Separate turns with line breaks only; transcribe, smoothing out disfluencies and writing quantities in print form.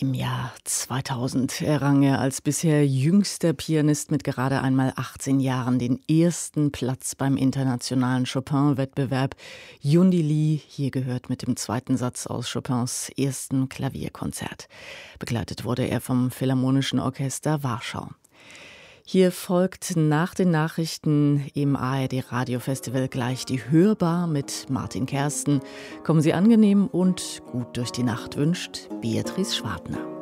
Im Jahr 2000 errang er als bisher jüngster Pianist mit gerade einmal 18 Jahren den ersten Platz beim internationalen Chopin-Wettbewerb. Yundi Lee, hier gehört mit dem zweiten Satz aus Chopins ersten Klavierkonzert. Begleitet wurde er vom Philharmonischen Orchester Warschau. Hier folgt nach den Nachrichten im ARD Radiofestival gleich die Hörbar mit Martin Kersten. Kommen Sie angenehm und gut durch die Nacht, wünscht Beatrice Schwartner.